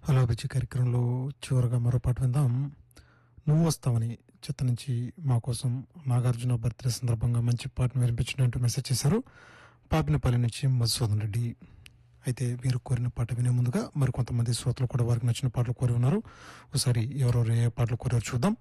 Hello అభిరుచి కార్యక్రమంలో చివరగా మరో పాట విందాం. నువ్వు వస్తావని చిత్రం నుంచి మా కోసం నాగార్జున బర్త్డే సందర్భంగా మంచి పాటను వినిపించినట్టు మెసేజ్ చేశారు. పాపినపల్లి నుంచి మధుసూదన్ రెడ్డి. అయితే మీరు కోరిన పాట వినే ముందుగా మరికొంతమంది శ్రోతలు కూడా వారికి నచ్చిన పాటలు కోరి ఉన్నారు. ఒకసారి ఎవరెవరు ఏ పాటలు కోరారు చూద్దాం.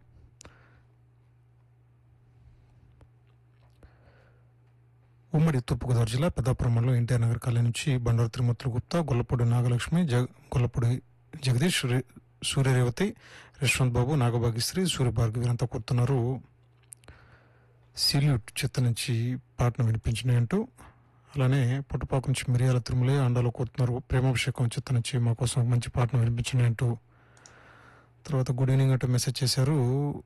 ఉమ్మడి తూర్పుగోదావరి జిల్లా పెద్దాపురం మండలం ఎన్టీఆర్ నగర్ కాలనీ నుంచి బండారు తిరుమతులు గుప్తా, గొల్లపూడి నాగలక్ష్మి, గొల్లపూడి జగదీష్, సూర్యరేవతి, యశ్వంత్ బాబు, నాగభాగ్యశ్రీ, సూర్యభార్గవి వీరంతా కోరుతున్నారు సిల్యూట్ చిత్త నుంచి పాటను వినిపించినాయంటూ. అలానే పుట్టపాకు నుంచి మిరియాల తిరుమలే అండాలో కోరుతున్నారు ప్రేమాభిషేకం చిత్త నుంచి మా కోసం మంచి పాటను వినిపించినాయంటూ. తర్వాత గుడ్ ఈవినింగ్ అంటూ మెసేజ్ చేశారు.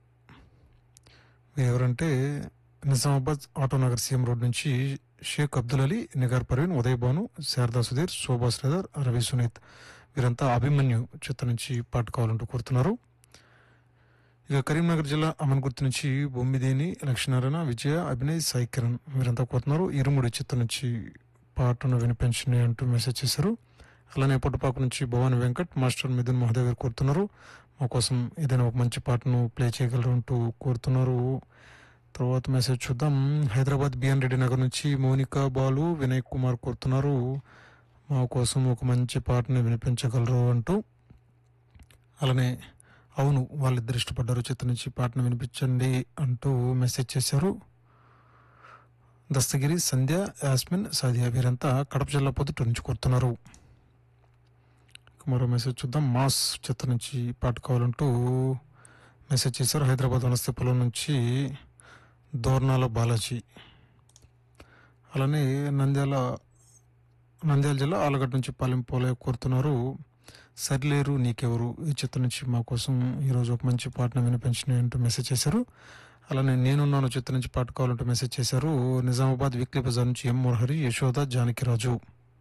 ఎవరంటే నిజామాబాద్ ఆటోనగర్ సీఎం రోడ్ నుంచి షేక్ అబ్దుల్ అలీ, నిగార్ పర్వీన్, ఉదయ్ భాను, శారదా సుధీర్, శోభా శ్రీధర్, రవి సునీత్ వీరంతా అభిమన్యు చిత్త నుంచి పాట కావాలంటూ కోరుతున్నారు. ఇక కరీంనగర్ జిల్లా అమన్గుర్తి నుంచి బొమ్మిదేని, లక్ష్మీనారాయణ, విజయ, అభినయ్, సాయి కిరణ్ వీరంతా కోరుతున్నారు ఇరుముడి చిత్త నుంచి పాటను వినిపించండి అంటూ మెసేజ్ చేశారు. అలానే పుట్టపాకు నుంచి భవాని వెంకట్, మాస్టర్ మిథున్ మహాదేవ్ గారు కోరుతున్నారు మా కోసం ఏదైనా ఒక మంచి పాటను ప్లే చేయగలరు అంటూ కోరుతున్నారు. తర్వాత మెసేజ్ చూద్దాం. హైదరాబాద్ బిఎన్ రెడ్డి నగర్ నుంచి మౌనిక, బాలు, వినయ్ కుమార్ కోరుతున్నారు మా కోసం ఒక మంచి పాటను వినిపించగలరు అంటూ. అలానే అవును వాళ్ళిద్దరు ఇష్టపడ్డారు చిత్రం నుంచి పాటను వినిపించండి అంటూ మెసేజ్ చేశారు. దస్తగిరి, సంధ్య, యాస్మిన్, సాదియా వీరంతా కడప జిల్లా పొద్దుటూరు నుంచి కోరుతున్నారు. మరో మెసేజ్ చూద్దాం. మాస్ చిత్రం నుంచి పాట కావాలంటూ మెసేజ్ చేశారు. హైదరాబాద్ వనస్థిపురం నుంచి దోర్నాల బాలాజీ. అలానే నంద్యాల జిల్లా ఆలగడ్డ నుంచి పాలెం పోలయ్య కోరుతున్నారు సరిలేరు నీకెవరు ఈ చిత్రం నుంచి మా కోసం ఈరోజు ఒక మంచి పాటను వినిపించిన అంటూ మెసేజ్ చేశారు. అలానే నేనున్నాను చిత్రం నుంచి పాట కావాలంటూ మెసేజ్ చేశారు. నిజామాబాద్ వీక్లీ బజార్ నుంచి ఎం మురహరి, యశోద, జానకిరాజు.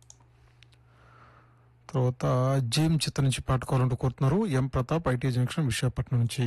తర్వాత జీమ్ చిత్రం నుంచి పాట కావాలంటూ కోరుతున్నారు ఎం ప్రతాప్, ఐటీ జంక్షన్, విశాఖపట్నం నుంచి.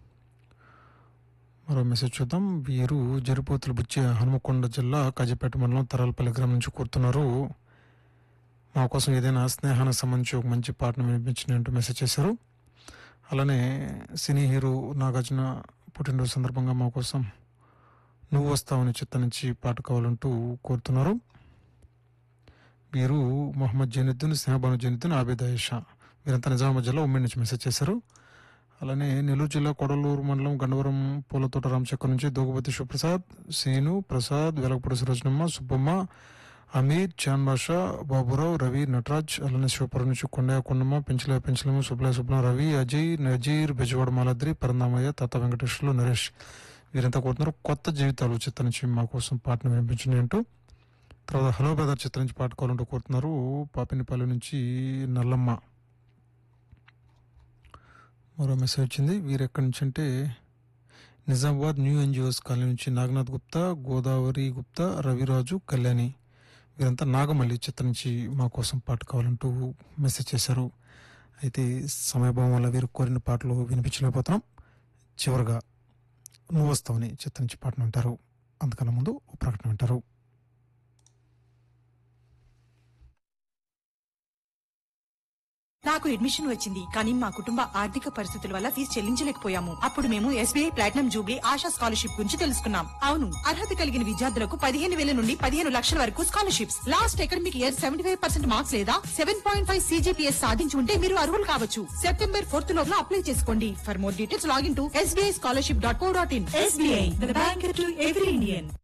మరో మెసేజ్ చూద్దాం. వీరు జరిపోతులు బుచ్చి, హనుమకొండ జిల్లా కాజీపేట మండలం తరాలపల్లి గ్రామం నుంచి కోరుతున్నారు మా కోసం ఏదైనా స్నేహానికి సంబంధించి ఒక మంచి పాటను వినిపించినట్టు మెసేజ్ చేశారు. అలానే సినీ హీరో నాగార్జున పుట్టినరోజు సందర్భంగా మా కోసం నువ్వు వస్తావని చిత్తం నుంచి పాట కావాలంటూ కోరుతున్నారు. వీరు మొహమ్మద్ జైనుద్దీన్, స్నేహబాను జైనుద్దీన్, ఆబిద్ ఆయేషా వీరంతా నిజామాబాద్ జిల్లా ఉమ్మడి నుంచి మెసేజ్ చేశారు. అలానే నెల్లూరు జిల్లా కొడలూరు మండలం గండవరం పూలతోట రామచక్ర నుంచి దోగపతి శివప్రసాద్, సీను ప్రసాద్, వెలగపూడి సరోజనమ్మ, సుబ్బమ్మ, అమీర్, చాన్ బాషా, బాబురావు, రవి, నటరాజ్. అలానే శివపురం నుంచి కొండయ్య, కొండమ్మ, పెంచలమ్మ, సుబ్బల, రవి, అజయ్, నజీర్, బెజవాడ మాలాద్రి, పరందామయ్య, తాత వెంకటేశ్వర్లు, నరేష్ వీరంతా కోరుతున్నారు కొత్త జీవితాలు చిత్రం నుంచి మా కోసం పాటను వినిపించండి అంటూ. తర్వాత హలో బ్రదర్ చిత్రం నుంచి పాట కావాలంటూ కోరుతున్నారు పాపినిపల్లి నుంచి నల్లమ్మ. మరో మెసేజ్ వచ్చింది. వీరు ఎక్కడి నుంచి అంటే నిజామాబాద్ న్యూ ఎన్జిఓస్ కాలనీ నుంచి నాగనాథ్ గుప్తా, గోదావరి గుప్తా, రవిరాజు, కళ్యాణి వీరంతా నాగమల్లి చిత్రం నుంచి మా కోసం పాట కావాలంటూ మెసేజ్ చేశారు. అయితే సమయభావం వల్ల వీరు కోరిన పాటలు వినిపించలేకపోతున్నాం. చివరిగా నువ్వు వస్తావని చిత్రం నుంచి పాటను వింటారు. అంతకన్నా ముందు ఓ ప్రకటన వింటారు. నాకు అడ్మిషన్ వచ్చింది కానీ మా కుటుంబ ఆర్థిక పరిస్థితుల వల్ల ఫీజు చెల్లించలేకపోయాము. అప్పుడు మేము SBI platinum Jubilee ASHA scholarship గురించి తెలుసుకున్నాం. అవును, అర్హత కలిగిన విద్యార్థులకు 15,000 నుండి 15 లక్షల వరకు scholarships. Last academic year 75% marks లేదా 7.5 CGPS సాధించి ఉంటే మీరు అర్హులు కావచ్చు. September 4th లోపల అప్లై చేసుకోండి. For more details login to sbischolarship.co.in. SBI, the bank to every Indian.